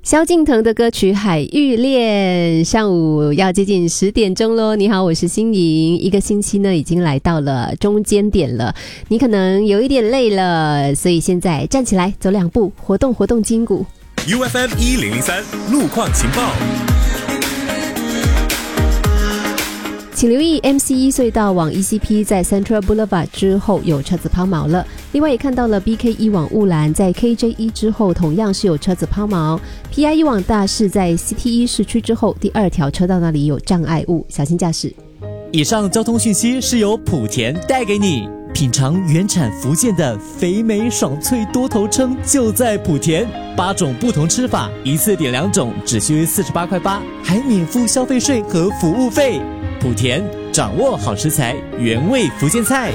萧敬腾的歌曲《海芋恋》，上午要接近10点钟咯。你好，我是心莹。一个星期呢已经来到了中间点了，你可能有一点累了，所以现在站起来走2步，活动活动筋骨。 UFM 1003路况情报。 请留意 MC1 隧道往 ECP 在 Central Boulevard 之后有车子抛锚了，另外也看到了 BK1 往雾兰在 KJ1 之后同样是有车子抛锚， PI1 往大市在 CT1 市区之后第2条车道那里有障碍物，小心驾驶。 以上交通讯息是由莆田带给你，品尝原产福建的肥美爽脆多头称就在莆田，8种不同吃法，一次点2种只需48块8，还免付消费税和服务费。莆田掌握好食材，原味福建菜。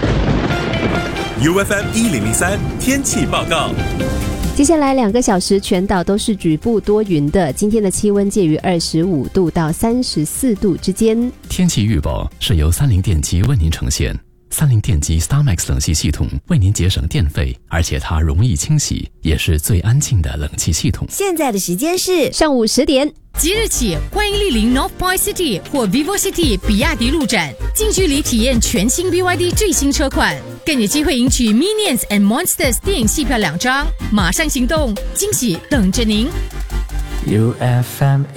UFM 1003天气报告。 接下来2个小时全岛都是局部多云的，今天的气温介于25度到34度之间。 天气预报是由30电机为您呈现。30电机 StarMax 冷气系统为您节省电费，而且它容易清洗，也是最安静的冷气系统。 现在的时间是上午10点。 即日起，欢迎莅临 North Point City 或 Vivo City 比亚迪路展，近距离体验全新 BYD 最新车款，更有机会赢取 Minions and Monsters 电影戏票2张。马上行动，惊喜等着您。 UFM